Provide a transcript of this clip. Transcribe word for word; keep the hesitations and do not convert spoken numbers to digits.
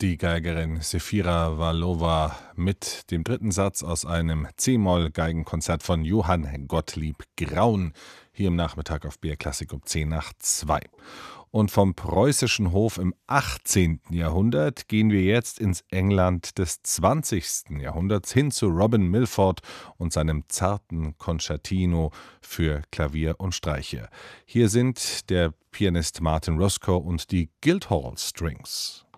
Die Geigerin Sefira Vallova mit dem dritten Satz aus einem C-Moll-Geigenkonzert von Johann Gottlieb Graun hier im Nachmittag auf B R Klassik um zehn nach zwei. Und vom preußischen Hof im achtzehnten Jahrhundert gehen wir jetzt ins England des zwanzigsten Jahrhunderts hin zu Robin Milford und seinem zarten Concertino für Klavier und Streicher. Hier sind der Pianist Martin Roscoe und die Guildhall Strings.